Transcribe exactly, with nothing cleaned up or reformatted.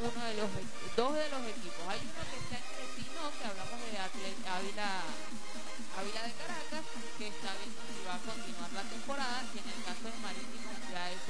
uno de los dos de los equipos. Hay uno que está en Cretino, que hablamos de Atle- Ávila, Ávila de Caracas, que está viendo si va a continuar la temporada, y en el